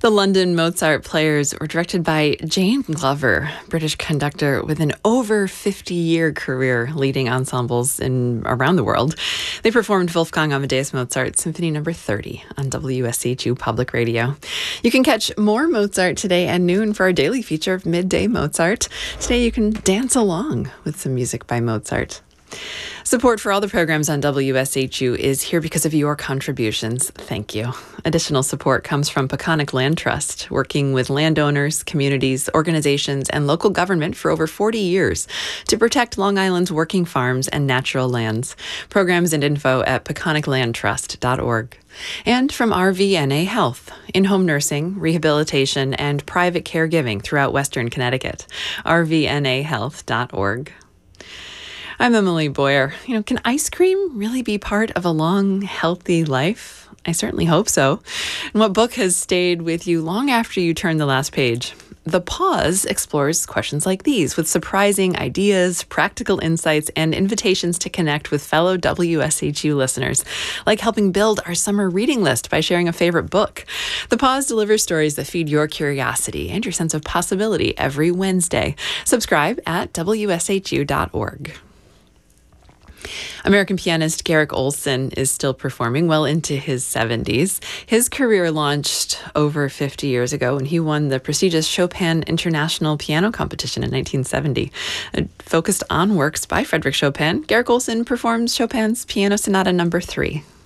The London Mozart Players were directed by Jane Glover, British conductor with an over 50-year career leading ensembles around the world. They performed Wolfgang Amadeus Mozart Symphony No. 30 on WSHU Public Radio. You can catch more Mozart today at noon for our daily feature of Midday Mozart. Today you can dance along with some music by Mozart. Support for all the programs on WSHU is here because of your contributions. Thank you. Additional support comes from Peconic Land Trust, working with landowners, communities, organizations, and local government for over 40 years to protect Long Island's working farms and natural lands. Programs and info at peconiclandtrust.org. And from RVNA Health, in-home nursing, rehabilitation, and private caregiving throughout Western Connecticut. rvnahealth.org. I'm Emily Boyer. Can ice cream really be part of a long, healthy life? I certainly hope so. And what book has stayed with you long after you turn the last page? The Pause explores questions like these with surprising ideas, practical insights, and invitations to connect with fellow WSHU listeners, like helping build our summer reading list by sharing a favorite book. The Pause delivers stories that feed your curiosity and your sense of possibility every Wednesday. Subscribe at WSHU.org. American pianist Garrick Ohlson is still performing well into his 70s. His career launched over 50 years ago when he won the prestigious Chopin International Piano Competition in 1970. Focused on works by Frédéric Chopin, Garrick Ohlson performs Chopin's Piano Sonata No. 3.